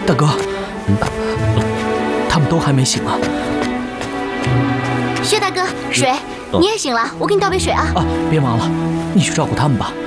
大哥，他们都还没醒啊！ 薛大哥，水，你也醒了，我给你倒杯水啊！ 别忙了，你去照顾他们吧。